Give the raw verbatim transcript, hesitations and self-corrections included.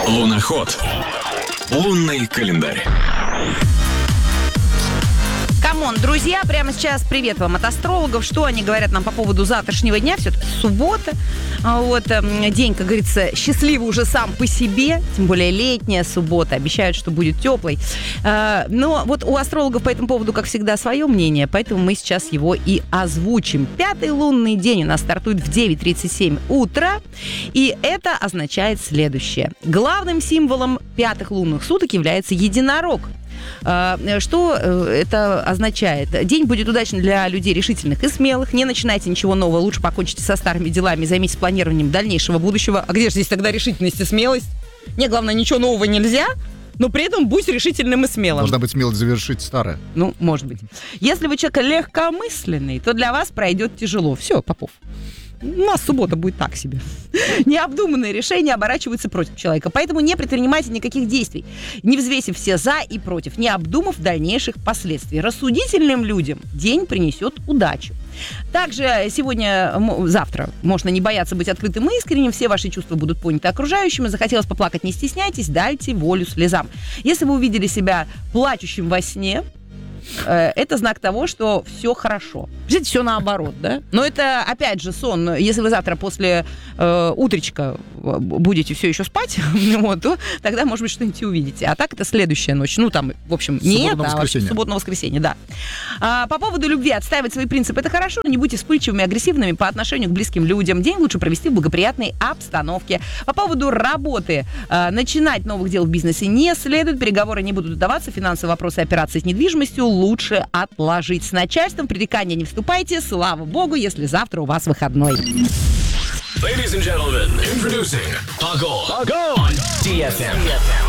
Луноход. Лунный календарь. Камон, друзья, прямо сейчас привет вам от астрологов. Что они говорят нам по поводу завтрашнего дня? Все-таки суббота. Вот, день, как говорится, счастливый уже сам по себе. Тем более летняя суббота. Обещают, что будет теплой. Но вот у астрологов по этому поводу, как всегда, свое мнение. Поэтому мы сейчас его и озвучим. Пятый лунный день у нас стартует в девять тридцать семь утра. И это означает следующее. Главным символом пятых лунных суток является единорог. Что это означает? День будет удачным для людей решительных и смелых. Не начинайте ничего нового, лучше покончите со старыми делами, займитесь планированием дальнейшего будущего. А где же здесь тогда решительность и смелость? Не, главное, ничего нового нельзя, но при этом будь решительным и смелым. Должна быть смелость завершить старое. Ну, может быть. Если вы человек легкомысленный, то для вас пройдет тяжело. Все, Попов. У нас суббота будет так себе. Необдуманные решения оборачиваются против человека. Поэтому не предпринимайте никаких действий, не взвесив все за и против, не обдумав дальнейших последствий. Рассудительным людям день принесет удачу. Также сегодня, завтра можно не бояться быть открытым и искренним. Все ваши чувства будут поняты окружающими. Захотелось поплакать, не стесняйтесь, дайте волю слезам. Если вы увидели себя плачущим во сне, это знак того, что все хорошо. Видите, все наоборот, да? Но это, опять же, сон. Если вы завтра после э, утречка будете все еще спать, вот, то тогда, может быть, что-нибудь увидите. А так это следующая ночь. Ну, там, в общем, не это, а субботное воскресенье, да. А, по поводу любви. Отстаивать свои принципы — это хорошо, но не будьте вспыльчивыми, агрессивными по отношению к близким людям. День лучше провести в благоприятной обстановке. По поводу работы. А, начинать новых дел в бизнесе не следует. Переговоры не будут удаваться. Финансовые вопросы и операции с недвижимостью лучше отложить. С начальством пререкания не вступайте. Слава богу, если завтра у вас выходной. Ladies and gentlemen, introducing Pago on ди эф эм.